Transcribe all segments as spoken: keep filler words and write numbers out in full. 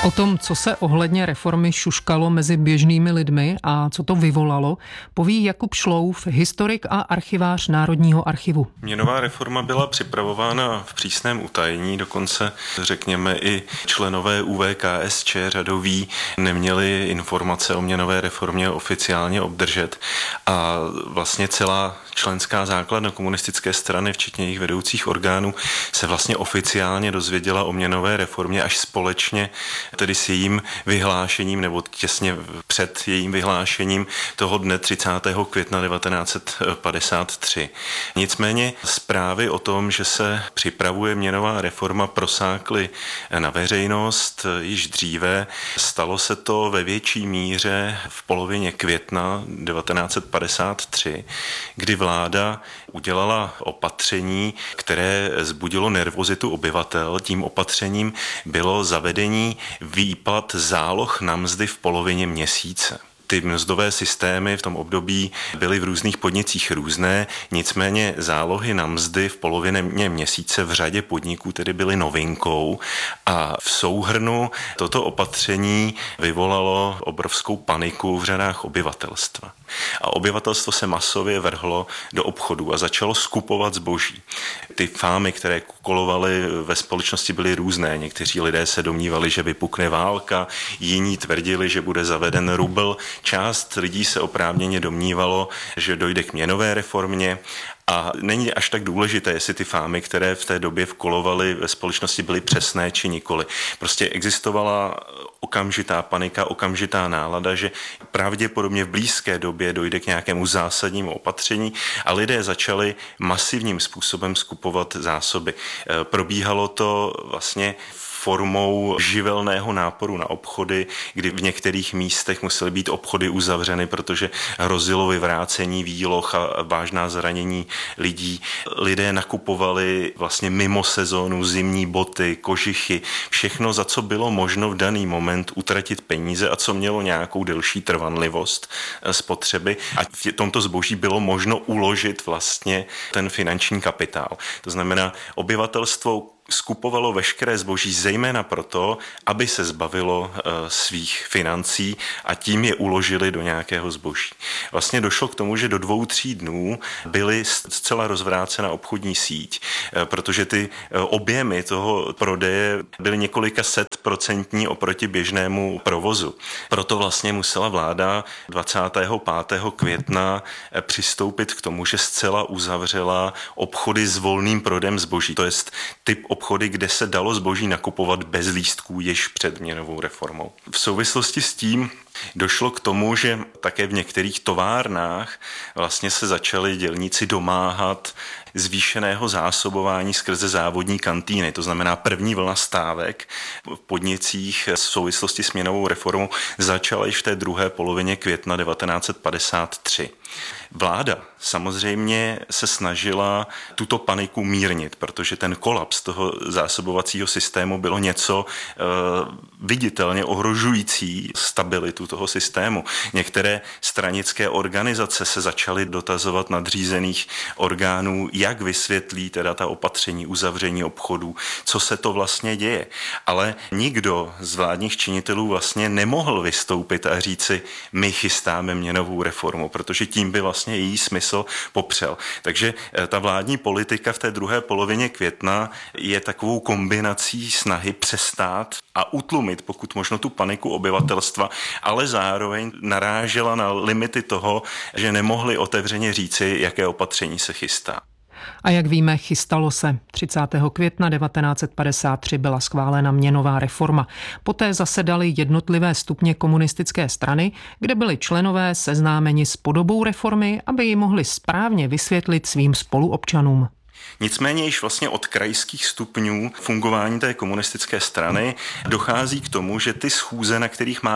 O tom, co se ohledně reformy šuškalo mezi běžnými lidmi a co to vyvolalo, poví Jakub Šlouf, historik a archivář Národního archivu. Měnová reforma byla připravována v přísném utajení, dokonce řekněme i členové U V K S Č řadoví neměli informace o měnové reformě oficiálně obdržet a vlastně celá členská základna komunistické strany, včetně jejich vedoucích orgánů, se vlastně oficiálně dozvěděla o měnové reformě až společně tedy s jejím vyhlášením nebo těsně před jejím vyhlášením toho dne třicátého května devatenáct set padesát tři. Nicméně zprávy o tom, že se připravuje měnová reforma, prosákly na veřejnost již dříve. Stalo se to ve větší míře v polovině května devatenáct set padesát tři, kdy vláda udělala opatření, které vzbudilo nervozitu obyvatel. Tím opatřením bylo zavedení výplat záloh na mzdy v polovině měsíce. Ty mzdové systémy v tom období byly v různých podnicích různé, nicméně zálohy na mzdy v polovině měsíce v řadě podniků tedy byly novinkou a v souhrnu toto opatření vyvolalo obrovskou paniku v řadách obyvatelstva. A obyvatelstvo se masově vrhlo do obchodů a začalo skupovat zboží. Ty fámy, které kolovaly ve společnosti, byly různé. Někteří lidé se domnívali, že vypukne válka, jiní tvrdili, že bude zaveden rubl. Část lidí se oprávněně domnívalo, že dojde k měnové reformě. A není až tak důležité, jestli ty fámy, které v té době vkolovaly ve společnosti, byly přesné či nikoli. Prostě existovala okamžitá panika, okamžitá nálada, že pravděpodobně v blízké době dojde k nějakému zásadnímu opatření a lidé začali masivním způsobem skupovat zásoby. Probíhalo to vlastně formou živelného náporu na obchody, kdy v některých místech musely být obchody uzavřeny, protože hrozilo vyvrácení výloh a vážná zranění lidí. Lidé nakupovali vlastně mimo sezónu zimní boty, kožichy, všechno, za co bylo možno v daný moment utratit peníze a co mělo nějakou delší trvanlivost spotřeby. A v tomto zboží bylo možno uložit vlastně ten finanční kapitál. To znamená, obyvatelstvo skupovalo veškeré zboží zejména proto, aby se zbavilo e, svých financí a tím je uložili do nějakého zboží. Vlastně došlo k tomu, že do dvou, tří dnů byly zcela rozvrácena obchodní síť, e, protože ty e, objemy toho prodeje byly několika set procentní oproti běžnému provozu. Proto vlastně musela vláda dvacátého pátého května přistoupit k tomu, že zcela uzavřela obchody s volným prodejem zboží. To jest typ obchody, kde se dalo zboží nakupovat bez lístků již před měnovou reformou. V souvislosti s tím došlo k tomu, že také v některých továrnách vlastně se začali dělníci domáhat zvýšeného zásobování skrze závodní kantýny. To znamená, první vlna stávek v podnicích v souvislosti s měnovou reformou začala již v té druhé polovině května devatenáct set padesát tři. Vláda samozřejmě se snažila tuto paniku mírnit, protože ten kolaps toho zásobovacího systému bylo něco e, viditelně ohrožující stabilitu toho systému. Některé stranické organizace se začaly dotazovat nadřízených orgánů, jak vysvětlí teda ta opatření uzavření obchodů, co se to vlastně děje. Ale nikdo z vládních činitelů vlastně nemohl vystoupit a říci, my chystáme měnovou reformu, protože tím by vlastně její smysl popřel. Takže ta vládní politika v té druhé polovině května je takovou kombinací snahy přestát a utlumit pokud možno tu paniku obyvatelstva, ale zároveň narážela na limity toho, že nemohli otevřeně říci, jaké opatření se chystá. A jak víme, chystalo se. třicátého května devatenáct set padesát tři byla schválena měnová reforma. Poté zasedaly jednotlivé stupně komunistické strany, kde byli členové seznámeni s podobou reformy, aby ji mohli správně vysvětlit svým spoluobčanům. Nicméně již vlastně od krajských stupňů fungování té komunistické strany dochází k tomu, že ty schůze, na kterých má být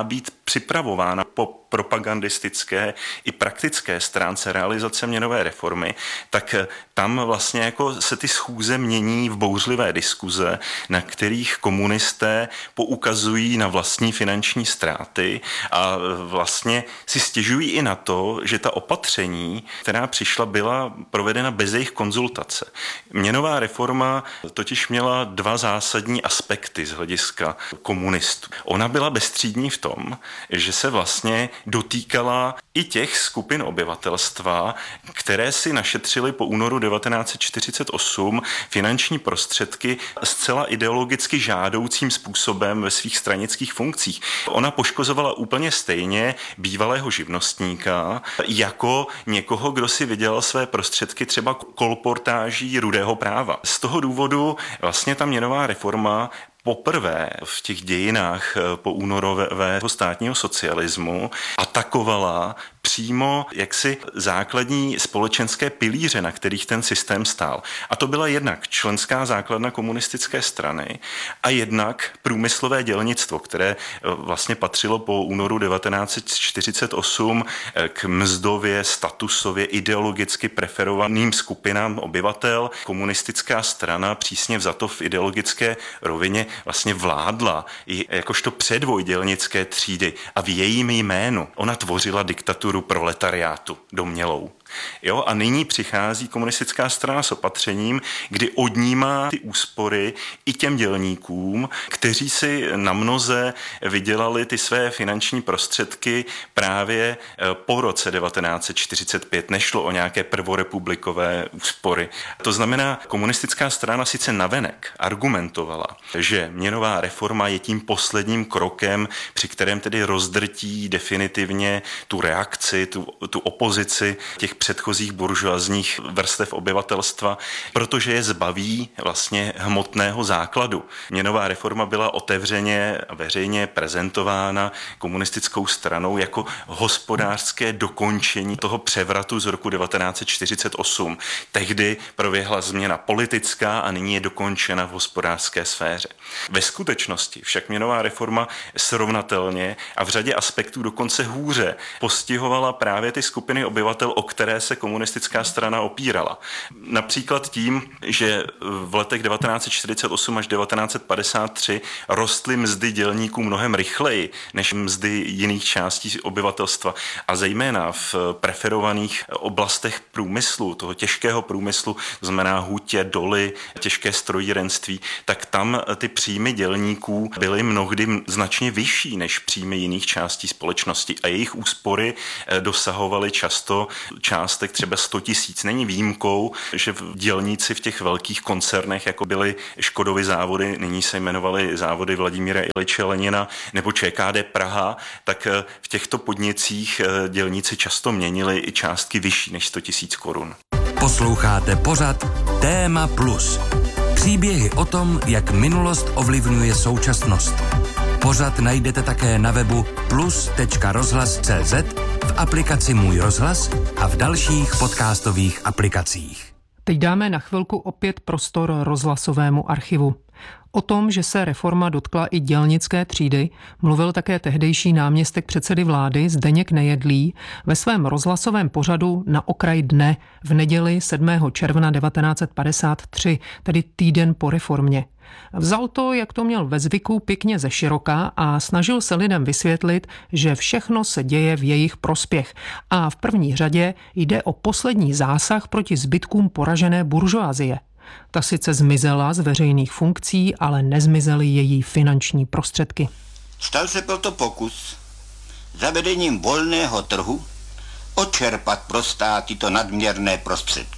připravována po propagandistické i praktické stránce realizace měnové reformy, tak tam vlastně jako se ty schůze mění v bouřlivé diskuze, na kterých komunisté poukazují na vlastní finanční ztráty a vlastně si stěžují i na to, že ta opatření, která přišla, byla provedena bez jejich konzultace. Měnová reforma totiž měla dva zásadní aspekty z hlediska komunistů. Ona byla bezstřídní v tom, že se vlastně dotýkala i těch skupin obyvatelstva, které si našetřily po únoru devatenáct set čtyřicet osm finanční prostředky zcela ideologicky žádoucím způsobem ve svých stranických funkcích. Ona poškozovala úplně stejně bývalého živnostníka jako někoho, kdo si vydělal své prostředky třeba kolportáží Rudého práva. Z toho důvodu vlastně ta měnová reforma poprvé v těch dějinách po únorového státního socialismu atakovala přímo jaksi základní společenské pilíře, na kterých ten systém stál. A to byla jednak členská základna komunistické strany a jednak průmyslové dělnictvo, které vlastně patřilo po únoru devatenáct set čtyřicet osm k mzdově, statusově, ideologicky preferovaným skupinám obyvatel. Komunistická strana přísně vzato v ideologické rovině vlastně vládla i jakožto předvoj dělnické třídy a v jejím jménu ona tvořila diktaturu proletariátu domnělou. Jo, a nyní přichází komunistická strana s opatřením, kdy odnímá ty úspory i těm dělníkům, kteří si na mnoze vydělali ty své finanční prostředky právě po roce devatenáct set čtyřicet pět. Nešlo o nějaké prvorepublikové úspory. To znamená, komunistická strana sice navenek argumentovala, že měnová reforma je tím posledním krokem, při kterém tedy rozdrtí definitivně tu reakci, tu, tu opozici těch předchozích buržoazních vrstev obyvatelstva, protože je zbaví vlastně hmotného základu. Měnová reforma byla otevřeně a veřejně prezentována komunistickou stranou jako hospodářské dokončení toho převratu z roku devatenáct set čtyřicet osm. Tehdy proběhla změna politická a nyní je dokončena v hospodářské sféře. Ve skutečnosti však měnová reforma srovnatelně a v řadě aspektů dokonce hůře postihovala právě ty skupiny obyvatel, o které se komunistická strana opírala. Například tím, že v letech devatenáct set čtyřicet osm až devatenáct set padesát tři rostly mzdy dělníků mnohem rychleji než mzdy jiných částí obyvatelstva a zejména v preferovaných oblastech průmyslu, toho těžkého průmyslu, to znamená hutě, doly, těžké strojírenství, tak tam ty příjmy dělníků byly mnohdy značně vyšší než příjmy jiných částí společnosti a jejich úspory dosahovaly často částek třeba sto tisíc. Není výjimkou, že dělníci v těch velkých koncernech, jako byly Škodovy závody, nyní se jmenovaly závody Vladimíra Iliče Lenina nebo ČKD Praha, tak v těchto podnicích dělníci často měnili i částky vyšší než sto tisíc korun. Posloucháte pořad Téma Plus. Příběhy o tom, jak minulost ovlivňuje současnost. Pořad najdete také na webu plus tečka rozhlas tečka cé zet, v aplikaci Můj rozhlas a v dalších podcastových aplikacích. Teď dáme na chvilku opět prostor rozhlasovému archivu. O tom, že se reforma dotkla i dělnické třídy, mluvil také tehdejší náměstek předsedy vlády Zdeněk Nejedlý ve svém rozhlasovém pořadu Na okraj dne v neděli sedmého června devatenáct set padesát tři, tedy týden po reformě. Vzal to, jak to měl ve zvyku, pěkně ze široka a snažil se lidem vysvětlit, že všechno se děje v jejich prospěch a v první řadě jde o poslední zásah proti zbytkům poražené buržoazie. Ta sice zmizela z veřejných funkcí, ale nezmizely její finanční prostředky. Stal se proto pokus zavedením volného trhu odčerpat pro stát tyto nadměrné prostředky.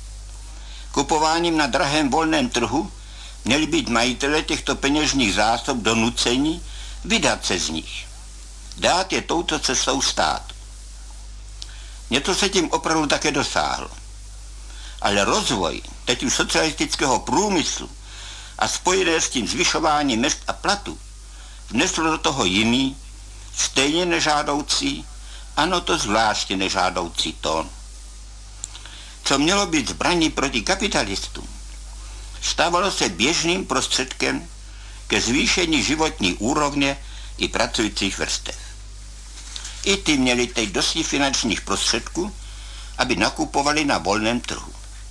Kupováním na drahém volném trhu měli být majitele těchto peněžních zásob donuceni vydat se z nich. Dát je touto cestou státu. Něco se tím opravdu také dosáhlo. Ale rozvoj teď už socialistického průmyslu a spojené s tím zvyšování mezd a platů vneslo do toho jiný, stejně nežádoucí, ano to zvláště nežádoucí tón. Co mělo být zbraní proti kapitalistům, stávalo se běžným prostředkem ke zvýšení životní úrovně i pracujících vrstev. I ty měli teď dosti finančních prostředků, aby nakupovali na volném trhu.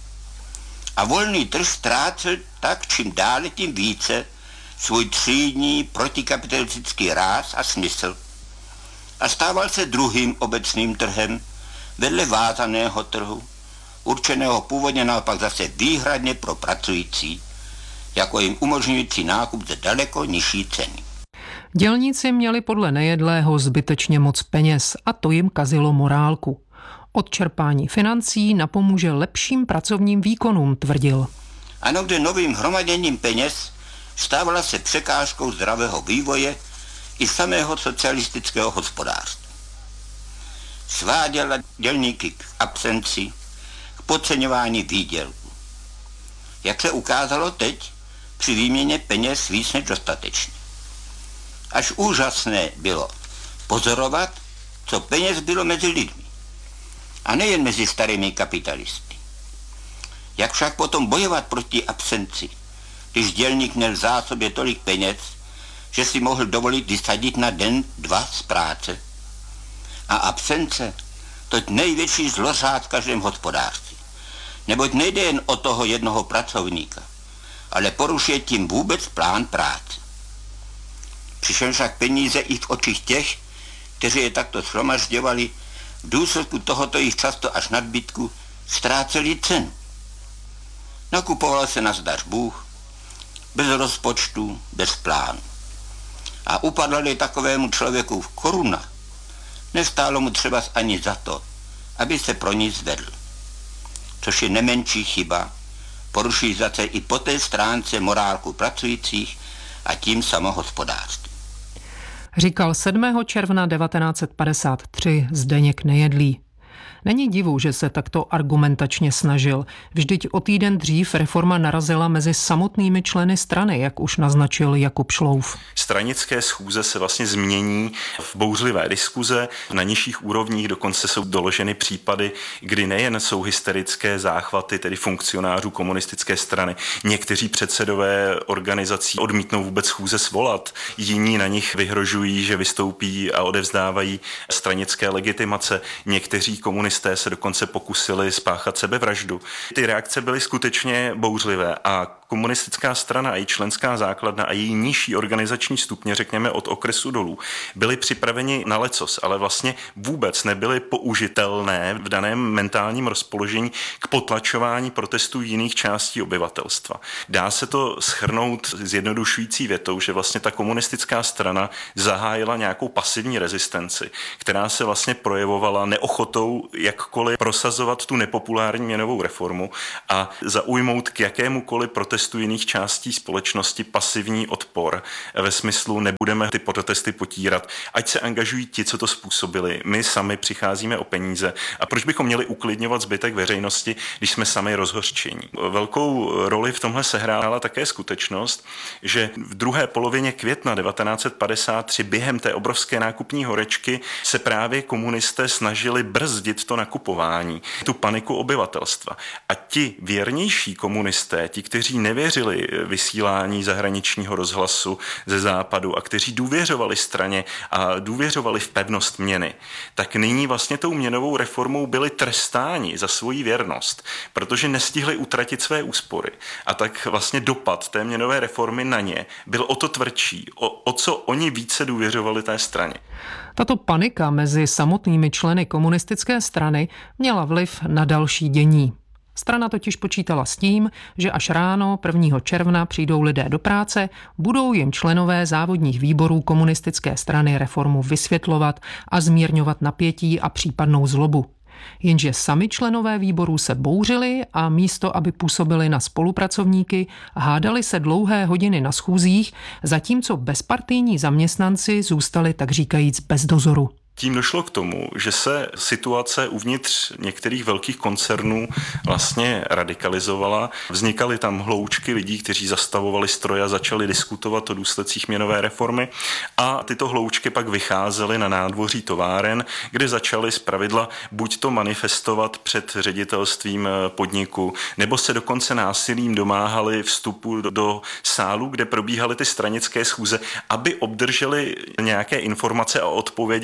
A volný trh ztrácel tak čím dále tím více svůj třídní protikapitalistický ráz a smysl a stával se druhým obecným trhem vedle vázaného trhu, určeného původně naopak zase výhradně pro pracující, jako jim umožňující nákup za daleko nižší ceny. Dělníci měli podle Nejedlého zbytečně moc peněz a to jim kazilo morálku. Odčerpání financí napomůže lepším pracovním výkonům, tvrdil. Ano, kde novým hromaděním peněz stávala se překážkou zdravého vývoje i samého socialistického hospodářství. Sváděla dělníky k absenci, k podceňování výdělků. Jak se ukázalo teď, při výměně peněz víc než dostatečně. Až úžasné bylo pozorovat, co peněz bylo mezi lidmi. A nejen mezi starými kapitalisty. Jak však potom bojovat proti absenci, když dělník měl v zásobě tolik peněz, že si mohl dovolit vysadit na den dva z práce. A absence, to je největší zlořád v každém hospodářství. Neboť nejde jen o toho jednoho pracovníka, ale porušuje tím vůbec plán práce. Přišel však peníze i v očích těch, kteří je takto shromažďovali, v důsledku tohoto jich často až nadbytku ztráceli cenu. Nakupovalo se na zdař Bůh, bez rozpočtu, bez plánu. A upadla-li takovému člověku v koruna, nestálo mu třeba ani za to, aby se pro ní zvedl. Což je nemenší chyba, poruší zase i po té stránce morálku pracujících a tím samohospodářství. Říkal sedmého června devatenáct set padesát tři Zdeněk Nejedlý. Není divu, že se takto argumentačně snažil. Vždyť o týden dřív reforma narazila mezi samotnými členy strany, jak už naznačil Jakub Šlouf. Stranické schůze se vlastně změní v bouřlivé diskuze. Na nižších úrovních dokonce jsou doloženy případy, kdy nejen jsou hysterické záchvaty, tedy funkcionářů komunistické strany. Někteří předsedové organizací odmítnou vůbec schůze svolat. Jiní na nich vyhrožují, že vystoupí a odevzdávají stranické legitimace. Někteří komunisté se dokonce pokusili spáchat sebevraždu. Ty reakce byly skutečně bouřlivé a komunistická strana a její členská základna a její nižší organizační stupně, řekněme od okresu dolů, byly připraveni na lecos, ale vlastně vůbec nebyly použitelné v daném mentálním rozpoložení k potlačování protestů jiných částí obyvatelstva. Dá se to shrnout zjednodušující větou, že vlastně ta komunistická strana zahájila nějakou pasivní rezistenci, která se vlastně projevovala neochotou jakkoliv prosazovat tu nepopulární měnovou reformu a zaujmout k jakémukoliv protestu jiných částí společnosti pasivní odpor ve smyslu nebudeme ty protesty potírat, ať se angažují ti, co to způsobili. My sami přicházíme o peníze a proč bychom měli uklidňovat zbytek veřejnosti, když jsme sami rozhořčení. Velkou roli v tomhle sehrála také skutečnost, že v druhé polovině května devatenáct set padesát tři během té obrovské nákupní horečky se právě komunisté snažili brzdit to nakupování, tu paniku obyvatelstva. A ti věrnější komunisté, ti, kteří nevěřili vysílání zahraničního rozhlasu ze západu a kteří důvěřovali straně a důvěřovali v pevnost měny, tak nyní vlastně tou měnovou reformou byli trestáni za svoji věrnost, protože nestihli utratit své úspory. A tak vlastně dopad té měnové reformy na ně byl o to tvrdší, o, o co oni více důvěřovali té straně. Tato panika mezi samotnými členy komunistické strany měla vliv na další dění. Strana totiž počítala s tím, že až ráno prvního června přijdou lidé do práce, budou jim členové závodních výborů komunistické strany reformu vysvětlovat a zmírňovat napětí a případnou zlobu. Jenže sami členové výborů se bouřili a místo, aby působili na spolupracovníky, hádali se dlouhé hodiny na schůzích, zatímco bezpartijní zaměstnanci zůstali tak říkajíc bez dozoru. Tím došlo k tomu, že se situace uvnitř některých velkých koncernů vlastně radikalizovala. Vznikaly tam hloučky lidí, kteří zastavovali stroje a začali diskutovat o důsledcích měnové reformy a tyto hloučky pak vycházely na nádvoří továren, kde začaly zpravidla buď to manifestovat před ředitelstvím podniku, nebo se dokonce násilím domáhali vstupu do sálu, kde probíhaly ty stranické schůze, aby obdrželi nějaké informace a odpovědi na své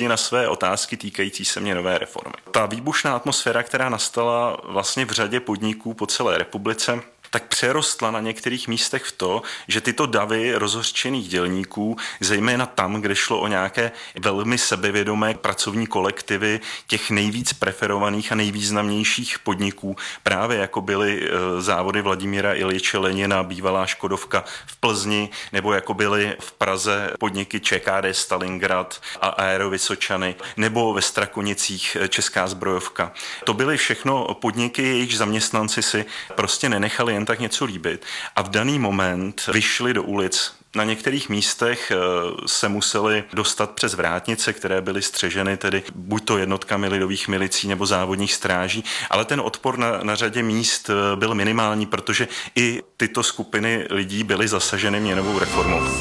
citlivé otázky týkající se měnové reformy. Ta výbušná atmosféra, která nastala vlastně v řadě podniků po celé republice, tak přerostla na některých místech v to, že tyto davy rozhořčených dělníků, zejména tam, kde šlo o nějaké velmi sebevědomé pracovní kolektivy těch nejvíc preferovaných a nejvýznamnějších podniků, právě jako byly závody Vladimíra Iljiče Lenina, bývalá Škodovka v Plzni, nebo jako byly v Praze podniky ČKD Stalingrad a Aero Vysočany, nebo ve Strakonicích Česká zbrojovka. To byly všechno podniky, jejichž zaměstnanci si prostě nenechali jen tak něco líbit a v daný moment vyšli do ulic. Na některých místech se museli dostat přes vrátnice, které byly střeženy tedy buď to jednotkami lidových milicí nebo závodních stráží, ale ten odpor na, na řadě míst byl minimální, protože i tyto skupiny lidí byly zasaženy měnovou reformou.